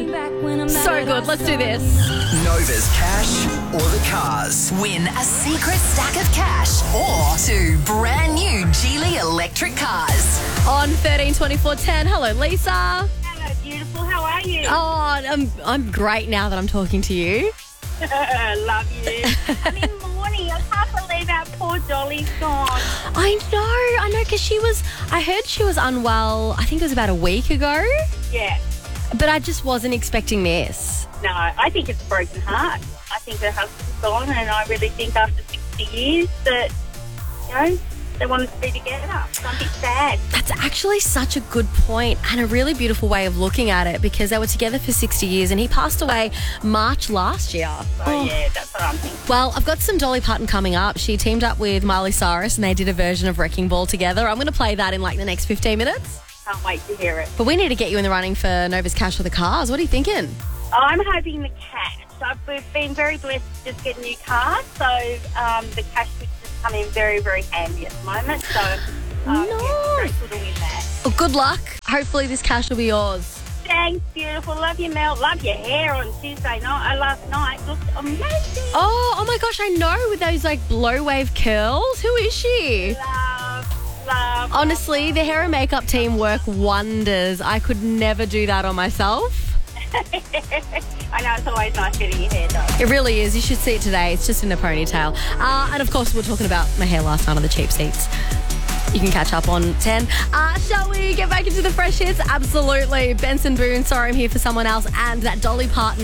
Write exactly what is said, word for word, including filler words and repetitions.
So good. Let's do this. Nova's cash or the cars. Win a secret stack of cash or two brand new Geely electric cars. On thirteen twenty-four ten. Hello, Lisa. Hello, beautiful. How are you? Oh, I'm I'm great now that I'm talking to you. Love you. I'm in mourning. I can't believe our poor Dolly's gone. I know, I know, because she was, I heard she was unwell, I think it was about a week ago, Yeah. but I just wasn't expecting this. No, I think it's a broken heart. I think her husband's gone, and I really think after sixty years that, you know, they wanted to be together. So I'm a bit sad. That's actually such a good point and a really beautiful way of looking at it, because they were together for sixty years and he passed away March last year. So, yeah, that's what I'm thinking. Well, I've got some Dolly Parton coming up. She teamed up with Miley Cyrus and they did a version of Wrecking Ball together. I'm going to play that in like the next fifteen minutes. Can't wait to hear it. But we need to get you in the running for Nova's Cash or the cars. What are you thinking? I'm hoping the cash. I've, we've been very blessed to just get a new car, so um, the cash would just come in very, very handy at the moment. So um, Nice. yeah, grateful to win that. Well, good luck. Hopefully this cash will be yours. Thanks, beautiful. Love you, Mel. Love your hair on Tuesday night. Uh, last night looked amazing. Oh, oh my gosh, I know, with those like blow wave curls. Who is she? Love, love. Honestly, the hair and makeup team work wonders. I could never do that on myself. I know it's always nice getting your hair done. It really is. You should see it today. It's just in a ponytail. Uh, and of course, we we're talking about my hair last night on the cheap seats. You can catch up on ten. Uh, shall we get back into the fresh hits? Absolutely. Benson Boone, Sorry I'm Here for Someone Else, and that Dolly Parton